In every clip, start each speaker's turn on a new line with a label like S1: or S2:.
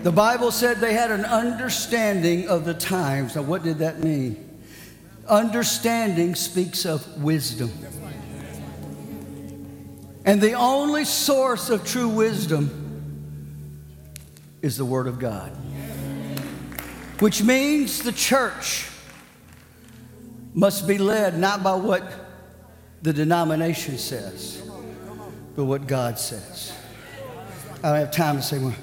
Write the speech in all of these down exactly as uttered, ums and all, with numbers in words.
S1: The Bible said they had an understanding of the times. Now, what did that mean? Understanding speaks of wisdom. And the only source of true wisdom is the Word of God. Which means the church must be led not by what the denomination says, but what God says. I don't have time to say more.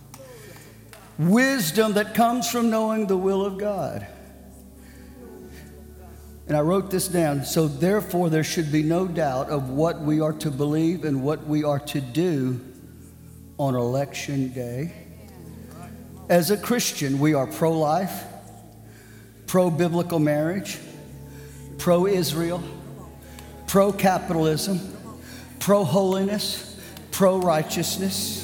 S1: Wisdom that comes from knowing the will of God. And I wrote this down. So therefore there should be no doubt of what we are to believe and what we are to do on election day. As a Christian, we are pro-life, pro-biblical marriage, pro-Israel, pro-capitalism, pro-holiness, pro-righteousness.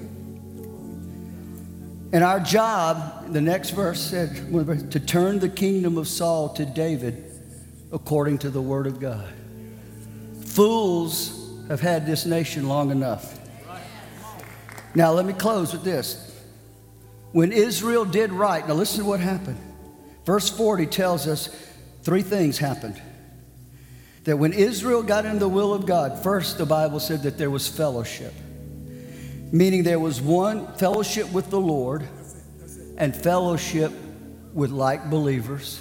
S1: And our job, the next verse said, to turn the kingdom of Saul to David according to the Word of God. Fools have had this nation long enough. Now let me close with this. When Israel did right, now listen to what happened. Verse forty tells us three things happened. That when Israel got in the will of God, first the Bible said that there was fellowship. Meaning there was one fellowship with the Lord and fellowship with like believers.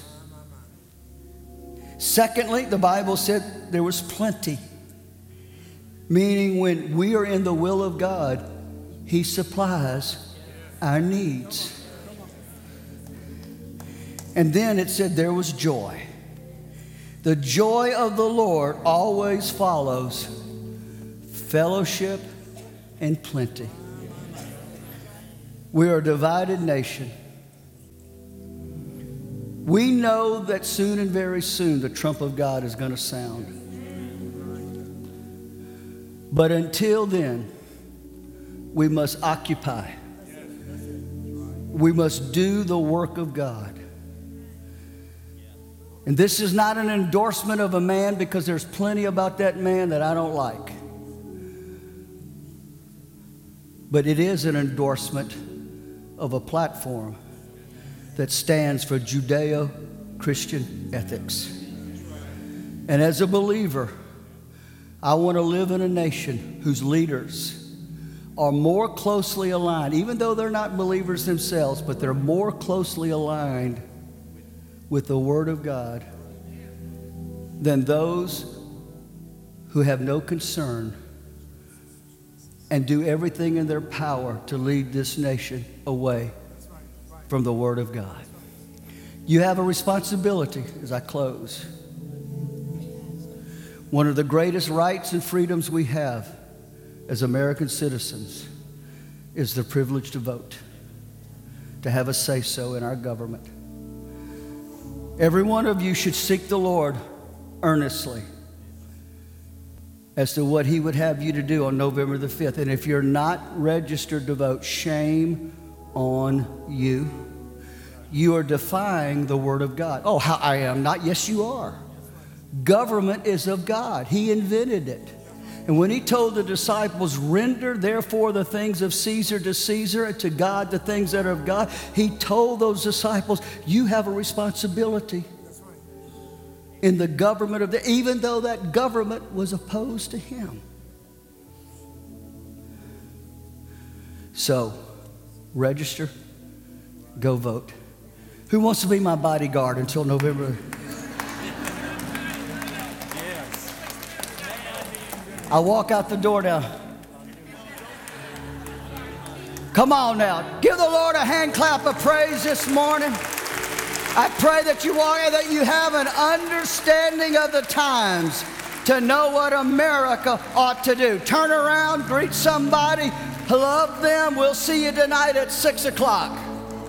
S1: Secondly, the Bible said there was plenty. Meaning when we are in the will of God, He supplies our needs. And then it said there was joy. The joy of the Lord always follows fellowship and plenty. We are a divided nation. We know that soon and very soon the trump of God is going to sound. But until then, we must occupy. We must do the work of God. And this is not an endorsement of a man, because there's plenty about that man that I don't like. But it is an endorsement of a platform that stands for Judeo-Christian ethics. And as a believer, I want to live in a nation whose leaders are more closely aligned, even though they're not believers themselves, but they're more closely aligned with the Word of God than those who have no concern and do everything in their power to lead this nation away from the Word of God. You have a responsibility as I close. One of the greatest rights and freedoms we have as American citizens is the privilege to vote, to have a say-so in our government. Every one of you should seek the Lord earnestly as to what He would have you to do on November the fifth. And if you're not registered to vote, shame on you. You are defying the Word of God. Oh, how I am not. Yes, you are. Government is of God. He invented it. And when He told the disciples, render therefore the things of Caesar to Caesar, and to God the things that are of God, He told those disciples, you have a responsibility in the government of the, even though that government was opposed to Him. So, register, go vote. Who wants to be my bodyguard until November? I'll walk out the door now. Come on now. Give the Lord a hand clap of praise this morning. I pray that you walk, that you have an understanding of the times to know what America ought to do. Turn around, greet somebody, love them. We'll see you tonight at six o'clock.